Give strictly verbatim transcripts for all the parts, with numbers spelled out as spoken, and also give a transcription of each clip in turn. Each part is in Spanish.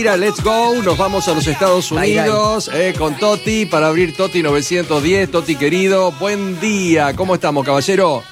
Mira, let's go, nos vamos a los Estados Unidos eh, con Toti para abrir Toti novecientos diez. Toti querido, buen día, ¿cómo estamos, caballero?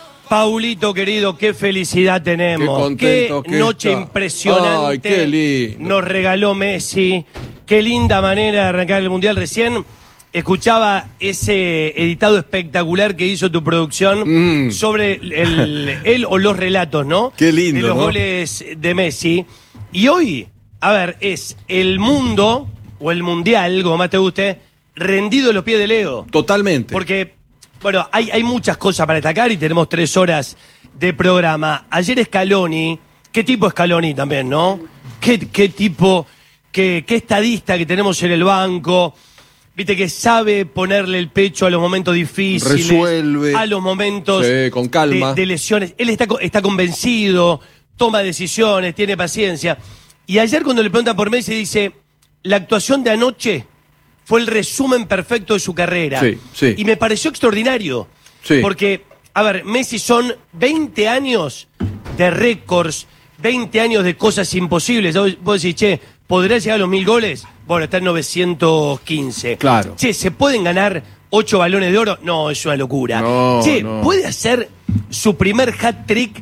Paulito querido, qué felicidad tenemos. Qué contento qué que noche está. impresionante. Ay, qué lindo. Nos regaló Messi. Qué linda manera de arrancar el Mundial. Recién escuchaba ese editado espectacular que hizo tu producción mm. sobre el, él o los relatos, ¿no? Qué lindo, de los ¿no? goles de Messi. Y hoy, a ver, es el mundo, o el Mundial, como más te guste, rendido a los pies de Leo. Totalmente. Porque, bueno, hay, hay muchas cosas para destacar y tenemos tres horas de programa. Ayer Scaloni, ¿qué tipo Scaloni también, no? ¿Qué, qué tipo, qué, qué estadista que tenemos en el banco? Viste que sabe ponerle el pecho a los momentos difíciles. Resuelve. A los momentos sí, con calma. De, de lesiones. Él está, está convencido, toma decisiones, tiene paciencia. Y ayer cuando le preguntan por Messi dice, la actuación de anoche fue el resumen perfecto de su carrera. Sí, sí. Y me pareció extraordinario. Sí. Porque, a ver, Messi son veinte años de récords, veinte años de cosas imposibles. Vos decís, che, ¿podrá llegar a los mil goles? Bueno, está en novecientos quince. Claro. Che, ¿se pueden ganar ocho balones de oro? No, es una locura. No, che, no. ¿puede hacer su primer hat-trick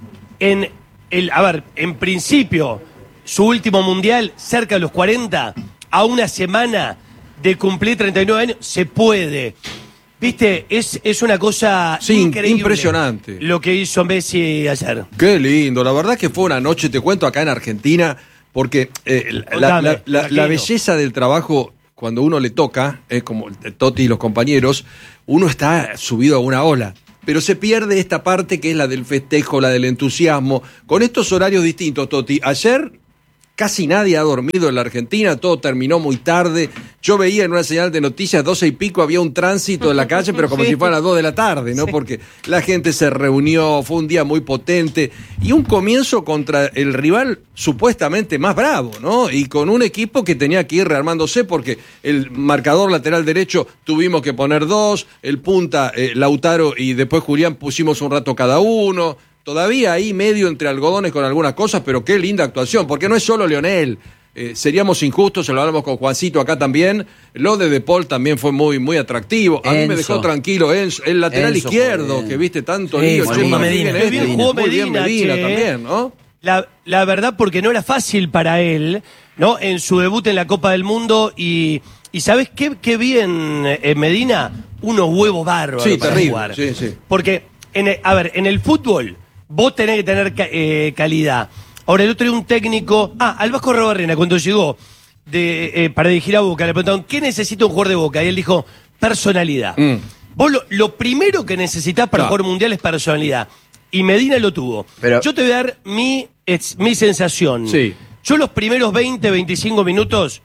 en el, a ver, en principio, su último mundial, cerca de los cuarenta, a una semana de cumplir treinta y nueve años? Se puede. Viste, es, es una cosa sí, increíble. Impresionante. Lo que hizo Messi ayer. Qué lindo, la verdad que fue una noche, te cuento, acá en Argentina, porque eh, la, Contame, la, la, la belleza del trabajo, cuando uno le toca, es como Toti y los compañeros, uno está subido a una ola. Pero se pierde esta parte que es la del festejo, la del entusiasmo. Con estos horarios distintos, Toti, ayer casi nadie ha dormido en la Argentina, todo terminó muy tarde. Yo veía en una señal de noticias, doce y pico, había un tránsito en la calle, pero como sí. si fueran las dos de la tarde, ¿no? Sí. Porque la gente se reunió, fue un día muy potente, y un comienzo contra el rival supuestamente más bravo, ¿no? Y con un equipo que tenía que ir rearmándose, porque el marcador lateral derecho tuvimos que poner dos, el punta, eh, Lautaro y después Julián pusimos un rato cada uno. Todavía ahí medio entre algodones con algunas cosas, pero qué linda actuación, porque no es solo Lionel. Eh, seríamos injustos, se lo hablamos con Juancito acá también. Lo de De Paul también fue muy, muy atractivo. A Enzo. mí me dejó tranquilo Enzo, el lateral Enzo, izquierdo, que viste tanto sí, lío. Medina, Medina, este. bien jugó Muy bien Medina, Medina che. también, ¿no? La, la verdad, porque no era fácil para él, ¿no? En su debut en la Copa del Mundo y, y ¿sabés qué, qué bien, eh, Medina? Unos huevos bárbaros sí, para terrible, jugar. Sí, sí. Porque, en el, a ver, en el fútbol vos tenés que tener eh, calidad. Ahora, el otro día un técnico... Ah, al Vasco Robarrena, cuando llegó de, eh, para dirigir a Boca, le preguntaron, ¿qué necesita un jugador de Boca? Y él dijo, personalidad. Mm. Vos lo, lo primero que necesitás para claro. jugar mundial es personalidad. Y Medina lo tuvo. Pero... Yo te voy a dar mi, es, mi sensación. Sí. Yo los primeros veinte, veinticinco minutos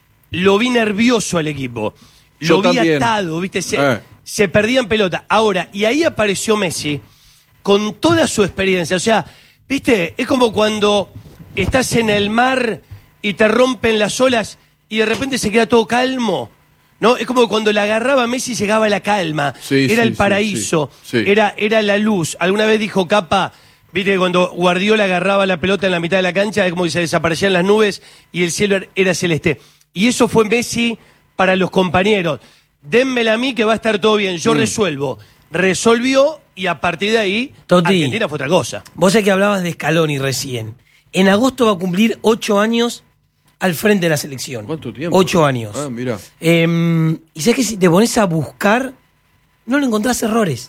lo vi nervioso al equipo. Yo lo vi también. atado, ¿viste? Se, eh. se perdían pelota. Ahora, y ahí apareció Messi con toda su experiencia. O sea, viste, es como cuando estás en el mar y te rompen las olas y de repente se queda todo calmo, ¿no? Es como cuando la agarraba Messi llegaba la calma. Sí, era sí, el paraíso, sí, sí. Era, era la luz. Alguna vez dijo Capa, viste, cuando Guardiola agarraba la pelota en la mitad de la cancha, es como que se desaparecían las nubes y el cielo era celeste. Y eso fue Messi para los compañeros. Dénmela a mí que va a estar todo bien, yo mm. resuelvo. Resolvió y a partir de ahí, Toti, Argentina fue otra cosa. Vos sabés que hablabas de Scaloni recién. En agosto va a cumplir ocho años al frente de la selección. ¿Cuánto tiempo? Ocho años. Ah, mira. Eh, y sabés que si te pones a buscar, no le encontrás errores.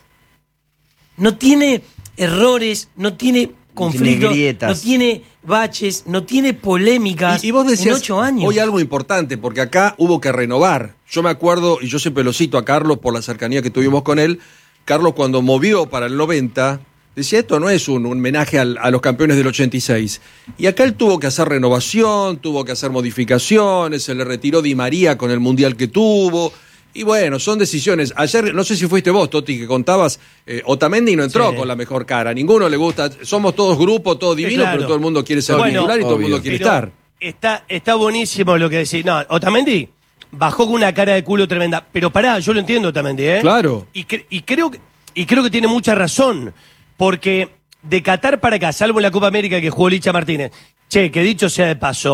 No tiene errores, no tiene conflictos, no tiene baches, no tiene polémicas y, y vos decías, en ocho años. Hoy algo importante, porque acá hubo que renovar. Yo me acuerdo, y yo siempre lo cito a Carlos por la cercanía que tuvimos con él, Carlos cuando movió para el noventa, decía, esto no es un, un homenaje al, a los campeones del ochenta y seis. Y acá él tuvo que hacer renovación, tuvo que hacer modificaciones, se le retiró Di María con el mundial que tuvo. Y bueno, son decisiones. Ayer, no sé si fuiste vos, Toti, que contabas, eh, Otamendi no entró sí. con la mejor cara. A ninguno le gusta. Somos todos grupos, todos divinos, claro. pero todo el mundo quiere ser bueno, titular y obvio. todo el mundo quiere pero estar. Está, está buenísimo lo que decís. No, Otamendi bajó con una cara de culo tremenda. Pero pará, yo lo entiendo Otamendi, ¿eh? Claro. Y, cre y, creo, que, y creo que tiene mucha razón. Porque de Qatar para acá, salvo en la Copa América que jugó Licha Martínez, che, que dicho sea de paso,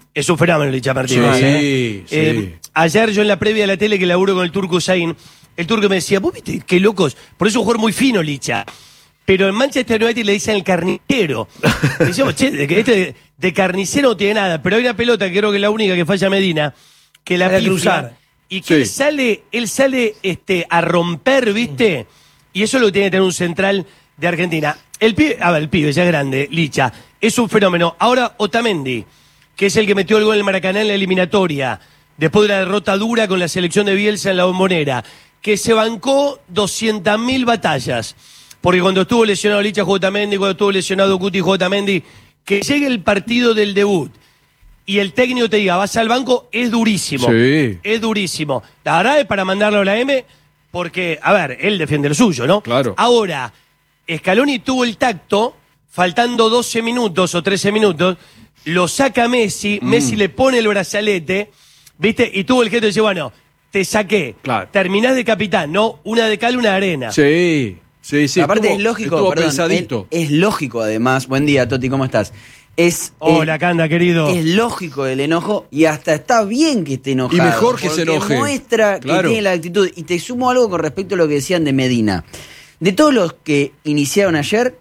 Es un fenómeno, Licha Martínez. Sí, ¿eh? sí. Eh, ayer yo en la previa de la tele que laburo con el Turco Hussein, el Turco me decía, vos viste qué locos, por eso es un jugador muy fino, Licha. Pero en Manchester United le dicen el carnicero. Decimos, che, de, este de carnicero no tiene nada, pero hay una pelota que creo que es la única que falla Medina, que la Para pifia, cruzar. y que Sí. él sale, él sale este, a romper, ¿viste? Y eso lo tiene que tener un central de Argentina. El pibe, a ver, el pibe ya es grande, Licha, es un fenómeno. Ahora Otamendi, que es el que metió el gol en el Maracaná en la eliminatoria, después de una derrota dura con la selección de Bielsa en la Bombonera, que se bancó doscientas mil batallas. Porque cuando estuvo lesionado Licha jugó Otamendi, cuando estuvo lesionado Cuti jugó Otamendi, que llegue el partido del debut y el técnico te diga, vas al banco, es durísimo. Sí. Es durísimo. La verdad es para mandarlo a la M, porque, a ver, él defiende lo suyo, ¿no? Claro. Ahora, Scaloni tuvo el tacto, faltando doce minutos o trece minutos, lo saca Messi, Mm. Messi le pone el brazalete, ¿viste? Y tuvo el gesto de decir, bueno, te saqué. Claro. Terminás de capitán, ¿no? Una de cal, una de arena. Sí, sí, sí. Aparte estuvo- es lógico, estuvo perdón, pensadito. es, es lógico además. Buen día, Toti, ¿cómo estás? Es, Hola, es, Canda, querido. es lógico el enojo y hasta está bien que esté enojado. Y mejor que se porque enoje. muestra Claro. que tiene la actitud. Y te sumo algo con respecto a lo que decían de Medina. De todos los que iniciaron ayer,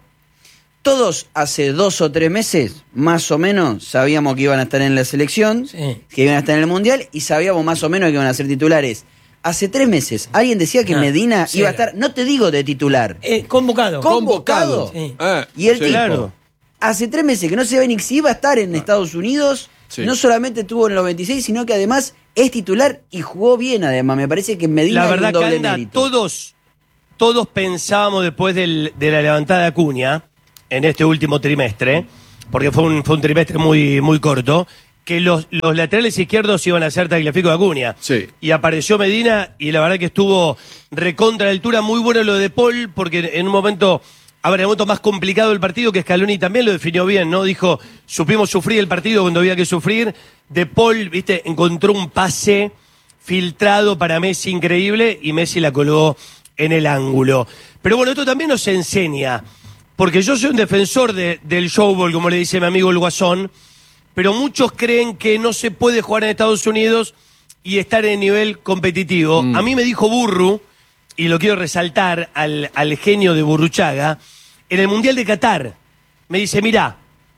todos hace dos o tres meses, más o menos, sabíamos que iban a estar en la selección, Sí. que iban a estar en el Mundial y sabíamos más o menos que iban a ser titulares. Hace tres meses, alguien decía que Ah, Medina cero. iba a estar, no te digo de titular, Eh, convocado. convocado. Sí. Ah, Y el sí. tipo, Claro. hace tres meses que no se ve ni si iba a estar en Estados Unidos, Sí. no solamente estuvo en el noventa y seis, sino que además es titular y jugó bien además. Me parece que en Medina La hay verdad, un doble Canda, mérito. todos, todos pensábamos después del- de la levantada de Acuña, en este último trimestre, porque fue un, fue un trimestre muy, muy corto, que los, los laterales izquierdos iban a ser Tagliafico de Acuña. Sí. Y apareció Medina y la verdad que estuvo recontra la altura. Muy bueno lo de Paul, porque en un momento, a ver, en el momento más complicado del partido, que Scaloni también lo definió bien, ¿no? Dijo, supimos sufrir el partido cuando había que sufrir. De Paul, viste, encontró un pase filtrado para Messi increíble y Messi la colgó en el ángulo. Pero bueno, esto también nos enseña, porque yo soy un defensor de- del showball, como le dice mi amigo el Guasón, pero muchos creen que no se puede jugar en Estados Unidos y estar en nivel competitivo. A mí me dijo Burru, y lo quiero resaltar al, al genio de Burruchaga, en el Mundial de Qatar, me dice, mirá,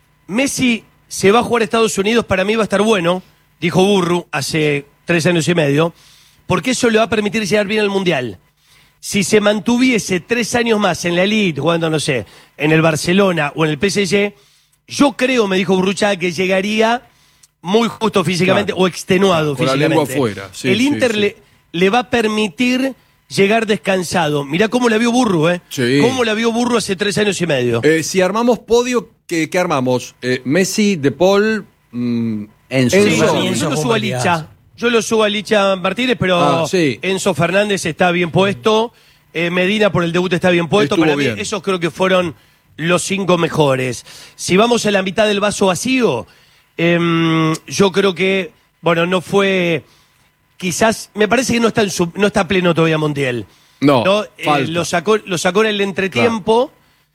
Messi se va a jugar a Estados Unidos, para mí va a estar bueno, dijo Burru hace tres años y medio, porque eso le va a permitir llegar bien al Mundial. Si se mantuviese tres años más en la elite, jugando, no sé, en el Barcelona o en el P S G, yo creo, me dijo Burruchaga, que llegaría muy justo físicamente Claro. o extenuado Con la físicamente. lengua afuera, sí, el sí, Inter sí. Le, le va a permitir llegar descansado. Mirá cómo la vio Burru, ¿eh? Sí. Cómo la vio Burru hace tres años y medio. Eh, si armamos podio, ¿qué, qué armamos? Eh, Messi, De Paul, mm, Enzo. Sí, Enzo. yo, yo lo subo a Licha. Yo lo subo a Licha Martínez, pero Ah, sí. Enzo Fernández está bien puesto. eh, Medina por el debut está bien puesto. Estuvo Para mí, bien. esos creo que fueron los cinco mejores. Si vamos a la mitad del vaso vacío, em, yo creo que, bueno, no fue. Quizás, me parece que no está, en su- no está pleno todavía Montiel. No, Eh, falta. lo, sacó, lo sacó en el entretiempo.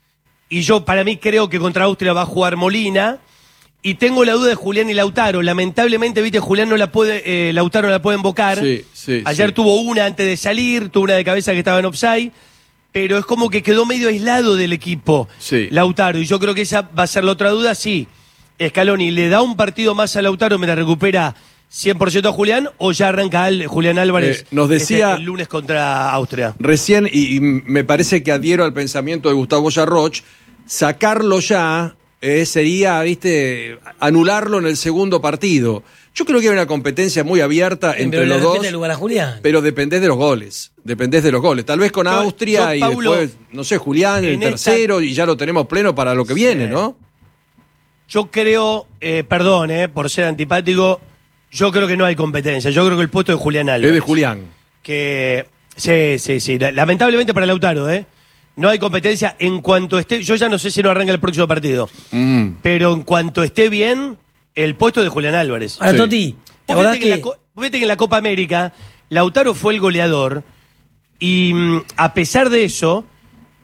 Y yo, para mí, creo que contra Austria va a jugar Molina. Y tengo la duda de Julián y Lautaro. Lamentablemente, viste, Julián no la puede, eh, Lautaro no la puede invocar. Sí, sí, Ayer sí. tuvo una antes de salir, tuvo una de cabeza que estaba en offside. Pero es como que quedó medio aislado del equipo, Sí. Lautaro. Y yo creo que esa va a ser la otra duda. Sí, Scaloni le da un partido más a Lautaro, me la recupera cien por ciento a Julián, o ya arranca Al- Julián Álvarez Eh, nos decía- este, el lunes contra Austria. Recién, y, y me parece que adhiero al pensamiento de Gustavo Yarroch, sacarlo ya eh, sería, viste, anularlo en el segundo partido. Yo creo que hay una competencia muy abierta entre Pero le los dos, respeta el lugar a Julián. pero dependés de los goles. Dependés de los goles. Tal vez con Yo- Austria yo, y Paulo, después, no sé, Julián, el en esta- tercero, y ya lo tenemos pleno para lo que viene, ¿no? Yo creo, eh, perdón, eh, por ser antipático, yo creo que no hay competencia. Yo creo que el puesto de Julián Álvarez. Es de Julián. Que sí, sí, sí. La- Lamentablemente para Lautaro, ¿eh? No hay competencia en cuanto esté. Yo ya no sé si no arranca el próximo partido. Mm. Pero en cuanto esté bien, el puesto de Julián Álvarez. Ahora, Sí. Toti, ¿te Vos acordás viste que, en la que co- vos viste que en la Copa América, Lautaro fue el goleador. Y mm, a pesar de eso,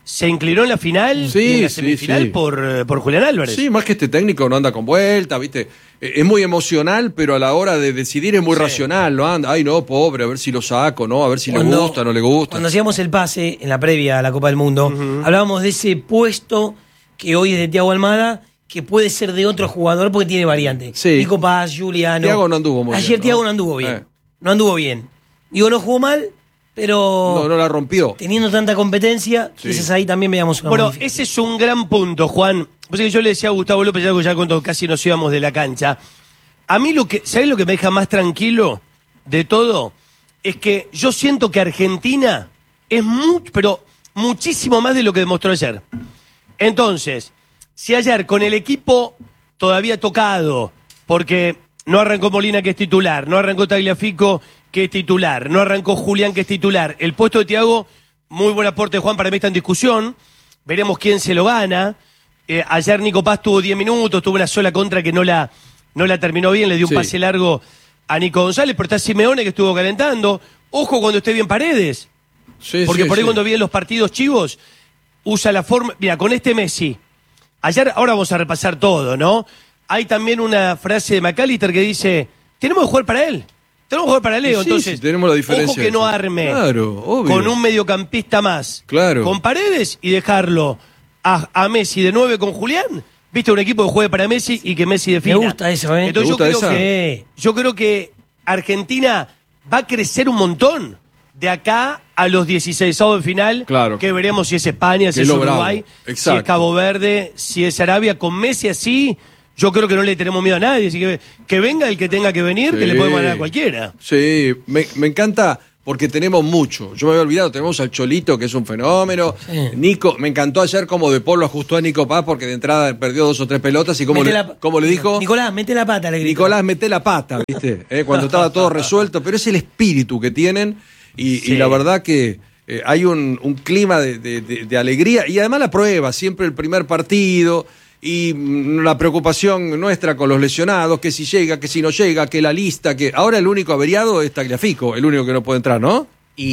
se inclinó en la final Sí, y en la sí, semifinal sí. Por, por Julián Álvarez. Sí, más que este técnico no anda con vuelta, ¿viste? Es muy emocional, pero a la hora de decidir es muy Sí. racional, ¿no? Anda, ay, no, pobre, a ver si lo saco, ¿no? A ver si le Cuando- gusta, no le gusta. Cuando hacíamos el pase en la previa a la Copa del Mundo, hablábamos de ese puesto que hoy es de Thiago Almada, que puede ser de otro jugador porque tiene variante. Sí. Nico Paz, Juliano. Thiago no anduvo muy Ayer bien, ¿no? Thiago no anduvo bien. Eh. No anduvo bien. Digo, no jugó mal, pero No, no la rompió. teniendo tanta competencia, Sí. quizás ahí también veamos una Bueno, modificación. ese es un gran punto, Juan. Pues que yo le decía a Gustavo López, algo ya cuando casi nos íbamos de la cancha. A mí lo que, ¿sabés lo que me deja más tranquilo de todo? Es que yo siento que Argentina es mucho, pero muchísimo más de lo que demostró ayer. Entonces, si ayer con el equipo todavía tocado, porque no arrancó Molina que es titular, no arrancó Tagliafico que es titular, no arrancó Julián que es titular, el puesto de Thiago, muy buen aporte de Juan, para mí está en discusión, veremos quién se lo gana. Eh, ayer Nico Paz tuvo diez minutos, tuvo una sola contra que no la, no la terminó bien, le dio un Sí. pase largo a Nico González, pero está Simeone que estuvo calentando. Ojo cuando esté bien Paredes, Sí, porque sí, por ahí sí. cuando vienen los partidos chivos, usa la forma. Mira, con este Messi, ayer, ahora vamos a repasar todo, ¿no? Hay también una frase de McAllister que dice: tenemos que jugar para él. Tenemos que jugar para Leo. Sí, Entonces, sí, tenemos la diferencia ojo que no esa. arme Claro, obvio. con un mediocampista más. Claro. Con Paredes y dejarlo a, a Messi de nueve con Julián. ¿Viste? Un equipo que juegue para Messi y que Messi defina. Me gusta eso, ¿eh? Entonces ¿Te gusta yo creo esa? que yo creo que Argentina va a crecer un montón de acá a los dieciséis de final. Claro. Que veremos si es España, si Que es lo bravo. Uruguay, si Exacto. es Cabo Verde, si es Arabia. Con Messi así, yo creo que no le tenemos miedo a nadie. Así que que venga el que tenga que venir, que Sí. le podemos ganar a cualquiera. Sí, me, me encanta porque tenemos mucho. Yo me había olvidado, tenemos al Cholito, que es un fenómeno. Sí. Nico, me encantó ayer como De Paul lo ajustó a Nico Paz porque de entrada perdió dos o tres pelotas y como, Mete le, la- como le dijo... Nicolás, mete la pata, le gritó. Nicolás, mete la pata, ¿viste? Eh, Cuando estaba todo resuelto, pero es el espíritu que tienen y, Sí. y la verdad que eh, hay un, un clima de, de- de- de alegría y además la prueba, siempre el primer partido y mm, la preocupación nuestra con los lesionados, que si llega, que si no llega, que la lista, que ahora el único averiado es Tagliafico, el único que no puede entrar, ¿no?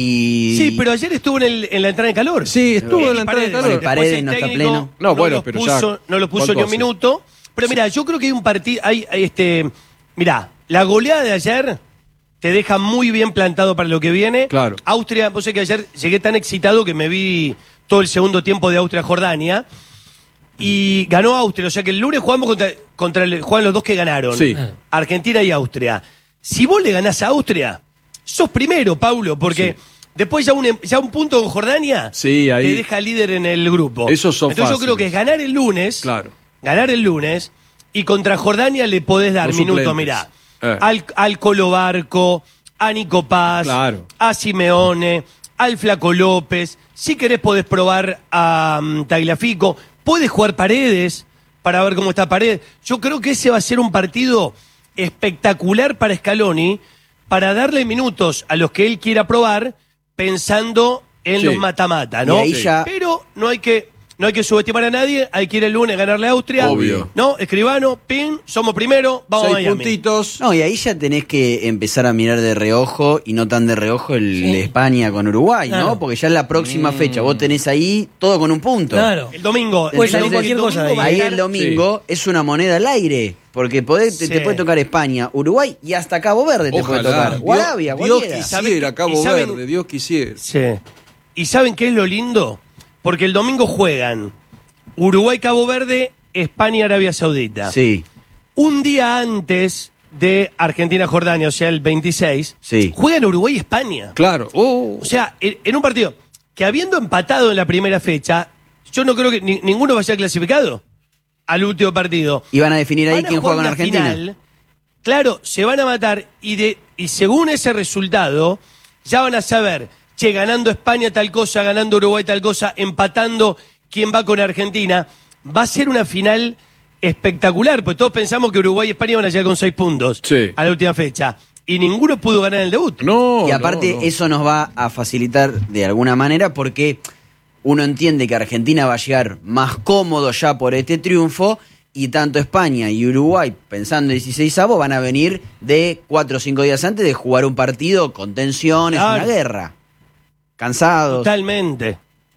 Y Sí, pero ayer estuvo en, el- en la entrada en calor. Sí, estuvo Él en y la entrada en Paredes. calor. Después Paredes el no está técnico pleno. No, bueno, los pero puso, ya, no lo puso ¿cuánto ni un hace? minuto. Pero mira, yo creo que hay un partido, hay, hay este, mira, la goleada de ayer te deja muy bien plantado para lo que viene. Claro. Austria, vos sé que ayer llegué tan excitado que me vi todo el segundo tiempo de Austria-Jordania y ganó Austria, o sea que el lunes jugamos contra, contra el, juegan los dos que ganaron, Sí. Argentina y Austria. Si vos le ganás a Austria, sos primero, Paulo, porque Sí. después ya un, em- ya un punto con Jordania Sí, ahí- te deja líder en el grupo. Esos son Entonces yo fáciles. creo que es ganar el lunes, Claro. ganar el lunes, y contra Jordania le podés dar Los minutos, suplentes. mirá, Eh. al, al Colo Barco, a Nico Paz, Claro. a Simeone, al Flaco López. Si querés podés probar a um, Tagliafico, podés jugar Paredes para ver cómo está Paredes. Yo creo que ese va a ser un partido espectacular para Scaloni, para darle minutos a los que él quiera probar, pensando en Sí. los mata-mata, ¿no? Y ahí ya- Pero no hay que no hay que subestimar a nadie, hay que ir el lunes a ganarle a Austria. Obvio. No, Escribano, pin, somos primero, vamos a Seis Miami. puntitos. No, y ahí ya tenés que empezar a mirar de reojo y no tan de reojo el Sí. España con Uruguay, Claro. ¿no? Porque ya en la próxima fecha vos tenés ahí todo con un punto. Claro. El domingo. Puede el salir domingo- cualquier el cosa de domingo va a Ahí estar- el domingo es una moneda al aire. Porque podés- te, Sí. te puede tocar España, Uruguay y hasta Cabo Verde te puede Ojalá. tocar. O Arabia, Dios, cualquiera. Dios ¿Saben- quisiera, Cabo y saben- Verde, Dios quisiera. Sí. ¿Y saben qué es lo lindo? Porque el domingo juegan Uruguay, Cabo Verde, España, Arabia Saudita. Sí, Un día antes de Argentina, Jordania, o sea, el veintiséis, Sí. juegan Uruguay y España. Claro. Oh. O sea, en, en un partido que habiendo empatado en la primera fecha, yo no creo que ni- ninguno vaya clasificado al último partido. y van a definir ahí Van a quién jugar juega con una Argentina. final. Claro, se van a matar y, de, y según ese resultado ya van a saber, che, ganando España tal cosa, ganando Uruguay tal cosa, empatando quién va con Argentina. Va a ser una final espectacular, pues todos pensamos que Uruguay y España van a llegar con seis puntos Sí. a la última fecha. Y ninguno pudo ganar el debut. No. Y aparte no, no. eso nos va a facilitar de alguna manera porque uno entiende que Argentina va a llegar más cómodo ya por este triunfo y tanto España y Uruguay, pensando en dieciseisavo, van a venir de cuatro o cinco días antes de jugar un partido con tensiones, Claro. una guerra. Cansados. Totalmente.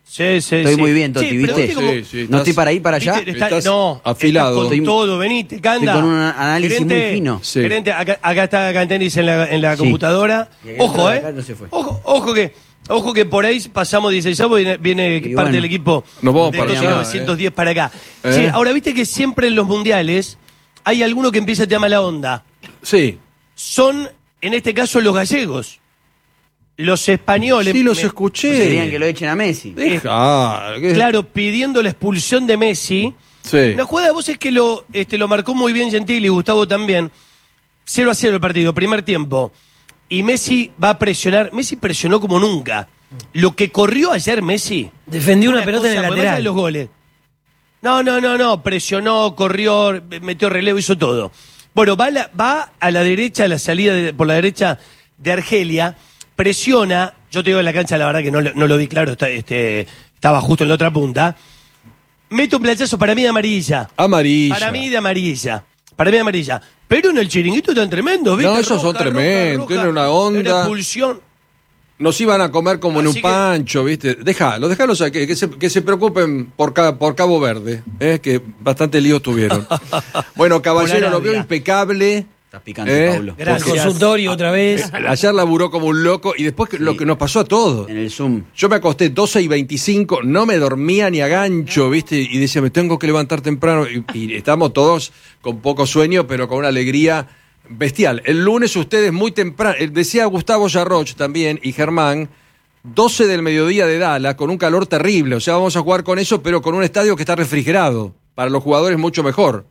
Sí, sí, Estoy sí. muy bien, Toti, Sí, pero ¿viste? cómo- Sí, sí, ¿No estás- estoy para ir para allá? ¿Viste? Está- Estás no, afilado. estás con Estoy- todo, venite, Canda. estoy con un análisis muy Gerente, fino. Sí. Gerente, acá, acá está Cantenis en la, en la Sí. computadora. Y acá Ojo, acá eh. no se fue. Ojo, ojo que, ojo que por ahí pasamos dieciséis, viene, viene Y parte bueno, del equipo nos vamos de para Coto allá, novecientos diez para acá. Eh. Sí, ahora viste que siempre en los mundiales hay alguno que empieza a te mala onda. Sí. Son, en este caso, los gallegos. Los españoles. Sí, los me- escuché. Querían que lo echen a Messi. Deja. Ah, ¿qué? Claro, pidiendo la expulsión de Messi. Sí. La jugada de vos es que lo, este, lo marcó muy bien Gentili y Gustavo también. cero a cero el partido, primer tiempo. Y Messi va a presionar. Messi presionó como nunca. Lo que corrió ayer Messi. Defendió una pelota en el cosa, porque más allá de lateral. los goles. No, no, no, no. Presionó, corrió, metió relevo, hizo todo. Bueno, va a la, va a la derecha, a la salida de- por la derecha de Argelia. Presiona. Yo te digo en la cancha, la verdad que no, lo- no lo vi claro. Está, este, estaba justo en la otra punta. Mete un planchazo para mí de amarilla. Amarilla. Para mí de amarilla. Para mí de amarilla. Pero en el chiringuito están tremendos, ¿viste? No, esos son tremendos, tienen una onda. Era expulsión. Nos iban a comer como en Así un que- pancho, ¿viste? Déjalo, déjalos a que, que, se, que se preocupen por, Ca- por Cabo Verde, ¿eh? Que bastante líos tuvieron. Bueno, caballero, lo veo Arabia. impecable. Estás picante, ¿Eh? Paulo. Gracias. El consultorio otra vez. Ayer laburó como un loco y después que- lo que nos pasó a todos. En el Zoom. Yo me acosté doce y veinticinco, no me dormía ni a gancho, ¿viste? Y decía, me tengo que levantar temprano. Y, y estamos todos con poco sueño, pero con una alegría bestial. El lunes ustedes muy temprano, eh, decía Gustavo Yarroch también y Germán, doce del mediodía de Dallas, con un calor terrible. O sea, vamos a jugar con eso, pero con un estadio que está refrigerado. Para los jugadores mucho mejor.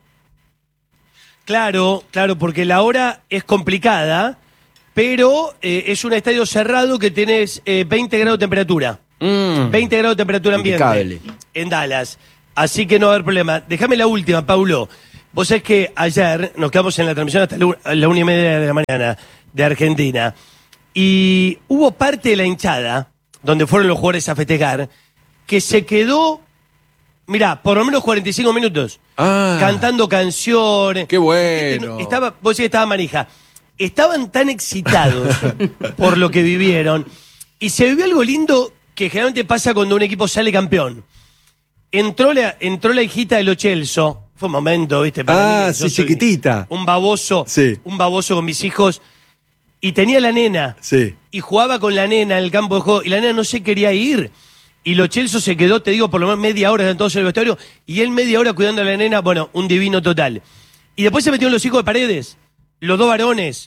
Claro, claro, porque la hora es complicada, pero eh, es un estadio cerrado que tenés eh, veinte grados de temperatura. Mm. veinte grados de temperatura ambiente Impecable. en Dallas. Así que no va a haber problema. Déjame la última, Paulo. Vos sabés que ayer nos quedamos en la transmisión hasta la, u- la una y media de la mañana de Argentina. Y hubo parte de la hinchada, donde fueron los jugadores a festejar, que se quedó, mirá, por lo menos cuarenta y cinco minutos. Ah. Cantando canciones. Qué bueno. Estaba, vos decís que estaba manija. Estaban tan excitados por lo que vivieron. Y se vivió algo lindo que generalmente pasa cuando un equipo sale campeón. Entró la, entró la hijita de Lo Celso. Fue un momento, ¿viste? Ah, mí, que sí, yo soy chiquitita. Un baboso. Sí. Un baboso con mis hijos. Y tenía la nena. Sí. Y jugaba con la nena en el campo de juego. Y la nena no se quería ir. Y Lo Celso se quedó, te digo, por lo menos media hora entonces en el vestuario. Y él media hora cuidando a la nena. Bueno, un divino total. Y después se metieron los hijos de Paredes. Los dos varones.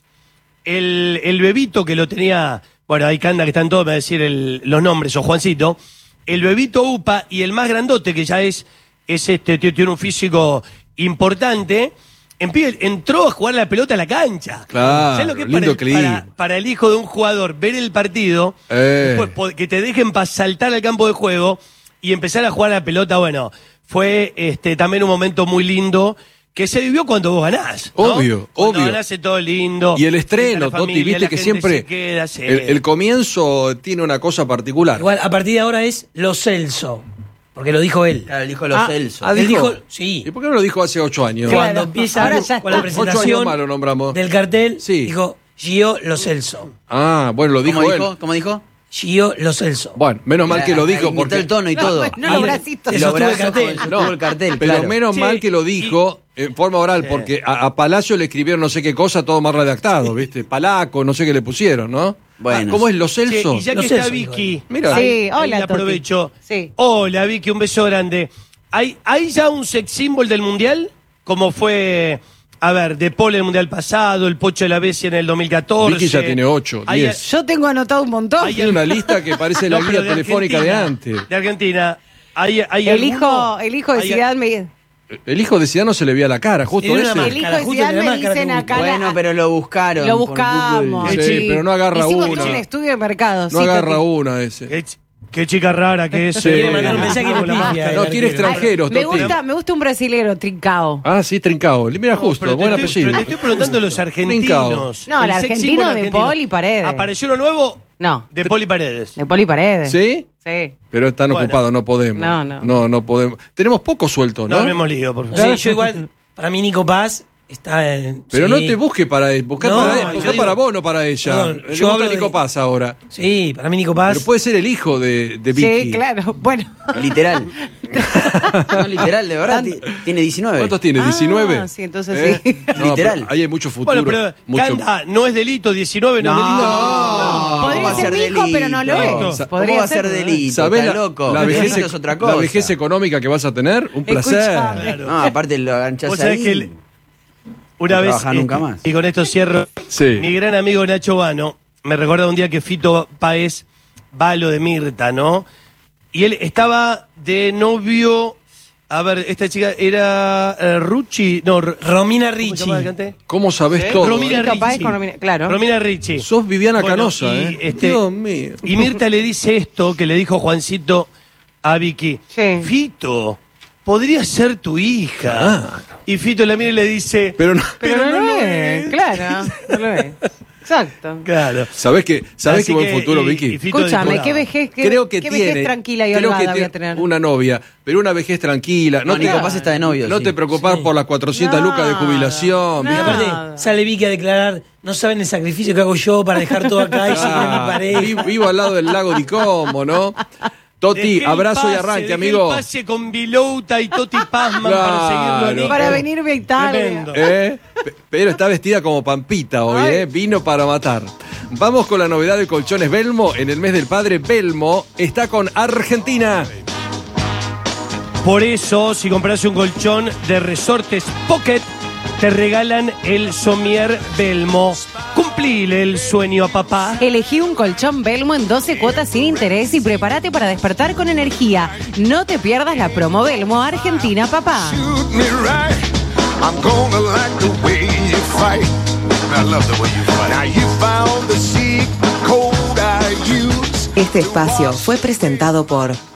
El, el bebito que lo tenía. Bueno, hay Canda que están todos, me va a decir el- los nombres, o Juancito. El bebito Upa y el más grandote, que ya es, es este, tío, tiene un físico importante. Empie- entró a jugar la pelota a la cancha. Claro, ¿Sabés lo que es lindo para el, clima. para- para el hijo de un jugador ver el partido, Eh. después po- que te dejen para saltar al campo de juego y empezar a jugar a la pelota? Bueno, fue este, también un momento muy lindo que se vivió cuando vos ganás. ¿no? Obvio, Cuando obvio. ganás es todo lindo. Y el Frente a estreno, la Toti, familia, viste la que gente siempre se queda, sí. el, el comienzo tiene una cosa particular. Igual, a partir de ahora es Lo Celso. Porque lo dijo él. Claro, el hijo de los Ah, Celso. ah, Él dijo. dijo, sí. ¿Y por qué no lo dijo hace ocho años? Cuando Claro, empieza ahora ya con la está. Ocho años presentación más lo nombramos. del cartel, Sí. dijo Gio Lo Celso. Ah, bueno, lo dijo ¿Cómo él. dijo? ¿Cómo dijo? Gio Lo Celso. Bueno, menos mal que lo dijo Imitó porque el tono y todo. No, los bracitos. Se Los sostuvo el brazos, cartel. sostuvo el cartel, pero claro. menos Sí, mal que lo dijo en forma oral, Sí. porque a, a Palacio le escribieron no sé qué cosa, todo más redactado, ¿viste? Palaco, no sé qué le pusieron, ¿no? Bueno. Ah, ¿cómo es Lo Che, Celso? y ya Lo que Celso, está dijo Vicky, Mira. Sí, ahí, hola, ahí la Toti. aprovecho. Sí. Hola, Vicky, un beso grande. ¿Hay, ¿Hay ya un sex symbol del Mundial? Como fue, a ver, De Paul en el Mundial pasado, el Pocho de la Bessia en el dos mil catorce. Vicky ya tiene ocho, Hay- diez. Yo tengo anotado un montón. Hay- Tiene una lista que parece la No, guía pero telefónica de Argentina, antes. De Argentina. ¿Hay, hay el, alguno? hijo, el hijo de Hay- Zidane me, El hijo de Zidane no se le veía la cara, justo Tiene una ese. máscara. el hijo de justo Zidane en la me máscara dicen te acá. gusta. la- Bueno, pero lo buscaron. Lo por buscamos. Google. Sí, pero no agarra Hicimos una. un estudio de mercado. No sí, agarra Toti. una ese. Qué, ch- qué chica rara que es. Sí. eh, Quiere mandar un mensaje con que la pifia, máscara. No, el quiere arquero. extranjeros, Me Toti. gusta, me gusta un brasilero, trincao. Ah, sí, Trincao. Mira, No, justo, pero te buen estoy- apellido. Pero te estoy preguntando los argentinos. No, el sex argentino symbol de argentino. Paul y Paredes. ¿Apareció uno nuevo? No, De Paul y Paredes. de Poli Paredes. ¿Sí? Sí. Pero están Bueno. ocupados, no podemos. No, no. No, no podemos. Tenemos poco suelto, No, ¿no? me hemos lío, por favor. Sí, yo igual, para mí Nico Paz Está en, Pero sí. no te busque para él, busca, No, para, yo busca digo- para vos, no para ella. Perdón, Le yo gusta hablo Nico de- Paz ahora. Sí, para mí Nico Paz. Pero puede ser el hijo de, de Vicky. Sí, claro. Bueno. Literal. No, literal, de verdad. ti- Tiene diecinueve. ¿Cuántos tiene? Ah, ¿diecinueve? sí, entonces sí. No, Literal. pero ahí hay mucho futuro. Bueno, pero mucho... Canda, no es delito, diecinueve no, es delito. No, Podría ¿cómo va a ser ser mi hijo, pero no lo delito? es. ¿Cómo Podría va a ser ser. delito? ¿Sabés ¿Estás la, loco? la Delito vejez, es otra cosa. la vejez económica que vas a tener? Un placer. Escuchame. No, aparte lo aganchás Vos sabés ahí. que el- una No vez, trabaja nunca más. y con esto cierro, Sí. mi gran amigo Nacho Vano me recuerda un día que Fito Páez va a lo de Mirta, ¿no? Y él estaba de novio, a ver, esta chica era eh, Rucci, no, R- Romina ¿cómo se Ricci. llama la cantante? ¿Cómo sabés ¿Eh? todo? Romina Fito Páez Ricci. con Romina- claro. Romina Ricci. Sos Viviana Bueno, Canosa, y, ¿eh? este, Dios mío. Y Mirta le dice esto que le dijo Juancito a Vicky. Sí. Fito, podría ser tu hija. Ah. Y Fito la mira y le dice... Pero no. Pero, no, lo es. Claro, no lo es. Exacto. Claro. ¿Sabés que, sabés Así qué buen que- futuro, y- Vicky? y Fito Escúchame, disparaba. qué vejez, qué, creo que qué tiene, vejez tranquila y creo holgada que voy a tiene tener. una novia, pero una vejez tranquila. No, No, te, Nico Paz está de novio. no sí. te preocupás por las cuatrocientas No, lucas de jubilación. no. Y Vicky. aparte, sale Vicky a declarar, no saben el sacrificio que hago yo para dejar todo acá y seguir en mi Ah, pareja. vivo, vivo al lado del lago de Como, ¿no? Toti, Dejé el abrazo y pase, arranque, dejé amigo. el pase con Vilouta y Toti Pazman para Claro. seguirlo a Nico. Para venirme a Italia. Tremendo. ¿Eh? Pe- Pero está vestida como Pampita hoy, Ay. ¿eh? Vino para matar. Vamos con la novedad de Colchones Belmo. En el mes del padre, Belmo está con Argentina. Por eso, si compras un colchón de Resortes Pocket, te regalan el Somier Belmo. Cumplile el sueño a papá. Elegí un colchón Belmo en doce cuotas sin interés y prepárate para despertar con energía. No te pierdas la promo Belmo Argentina, papá. Shoot me right. I'm gonna like the way you fight. I love the way you fight. Now you found the secret code I use. Este espacio fue presentado por